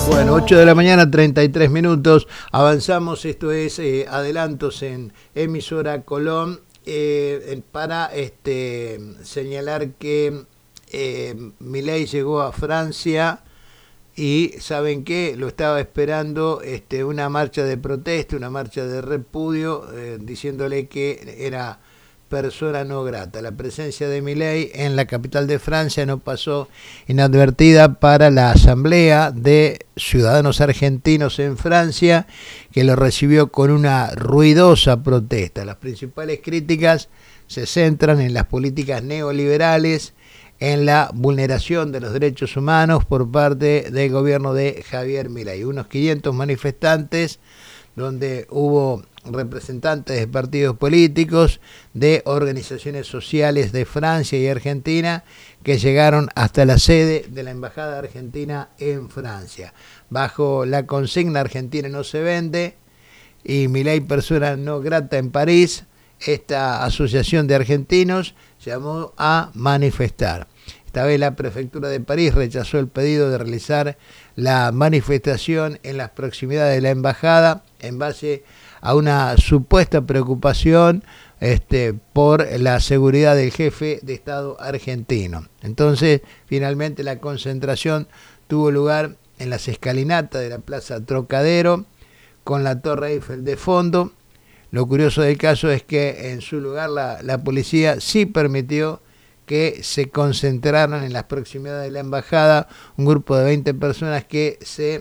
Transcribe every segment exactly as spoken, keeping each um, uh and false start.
Bueno, ocho de la mañana, treinta y tres minutos. Avanzamos, esto es eh, adelantos en emisora Colón, eh, para este, señalar que eh, Milei llegó a Francia y, ¿saben qué? Lo estaba esperando este, una marcha de protesta, una marcha de repudio, eh, diciéndole que era persona no grata. La presencia de Milei en la capital de Francia no pasó inadvertida para la Asamblea de Ciudadanos Argentinos en Francia, que lo recibió con una ruidosa protesta. Las principales críticas se centran en las políticas neoliberales, en la vulneración de los derechos humanos por parte del gobierno de Javier Milei. Unos quinientos manifestantes, donde hubo representantes de partidos políticos, de organizaciones sociales de Francia y Argentina, que llegaron hasta la sede de la Embajada Argentina en Francia. Bajo la consigna "Argentina no se vende" y Milei persona no grata en París, esta asociación de argentinos llamó a manifestar. Esta vez la prefectura de París rechazó el pedido de realizar la manifestación en las proximidades de la embajada en base a una supuesta preocupación este, por la seguridad del jefe de Estado argentino. Entonces, finalmente la concentración tuvo lugar en las escalinatas de la Plaza Trocadero, con la Torre Eiffel de fondo. Lo curioso del caso es que en su lugar la, la policía sí permitió que se concentraran en las proximidades de la embajada un grupo de veinte personas que se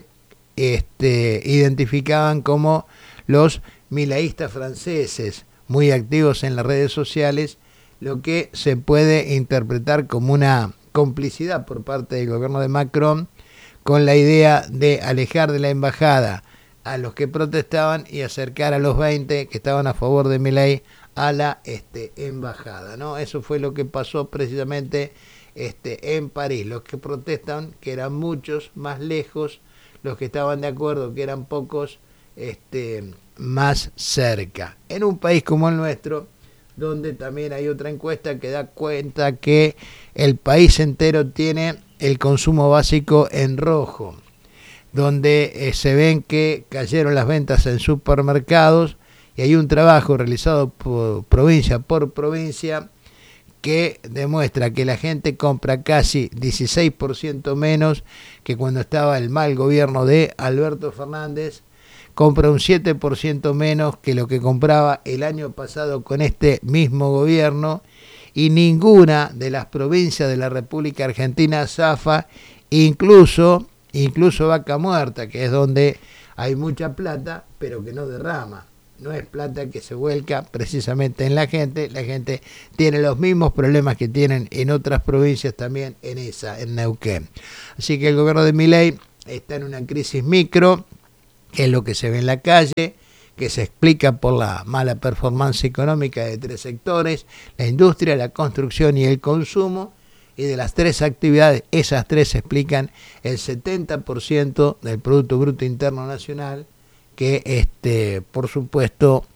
este, identificaban como los mileístas franceses, muy activos en las redes sociales, lo que se puede interpretar como una complicidad por parte del gobierno de Macron con la idea de alejar de la embajada a los que protestaban y acercar a los veinte que estaban a favor de Milei a la este, embajada, ¿no? Eso fue lo que pasó precisamente este, en París. Los que protestan, que eran muchos, más lejos; los que estaban de acuerdo, que eran pocos, este, más cerca. En un país como el nuestro, donde también hay otra encuesta que da cuenta que el país entero tiene el consumo básico en rojo, donde eh, se ven que cayeron las ventas en supermercados, y hay un trabajo realizado por provincia por provincia que demuestra que la gente compra casi dieciséis por ciento menos que cuando estaba el mal gobierno de Alberto Fernández, compra un siete por ciento menos que lo que compraba el año pasado con este mismo gobierno, y ninguna de las provincias de la República Argentina zafa, incluso, incluso Vaca Muerta, que es donde hay mucha plata, pero que no derrama. No es plata que se vuelca precisamente en la gente. La gente tiene los mismos problemas que tienen en otras provincias, también en esa, en Neuquén. Así que el gobierno de Milei está en una crisis micro, que es lo que se ve en la calle, que se explica por la mala performance económica de tres sectores: la industria, la construcción y el consumo. Y de las tres actividades, esas tres explican el setenta por ciento del Producto Bruto Interno Nacional, que este, por supuesto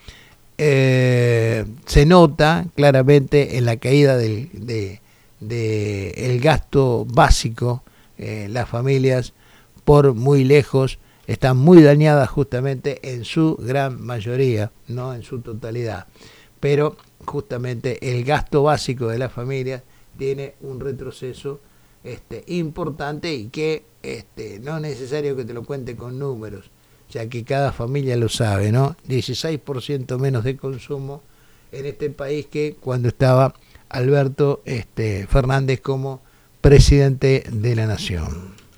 eh, se nota claramente en la caída del de, de el gasto básico. Eh, las familias, por muy lejos, están muy dañadas justamente en su gran mayoría, no en su totalidad, pero justamente el gasto básico de las familias tiene un retroceso este, importante, y que este, no es necesario que te lo cuente con números, ya que cada familia lo sabe, ¿no? dieciséis por ciento menos de consumo en este país que cuando estaba Alberto este, Fernández como presidente de la Nación.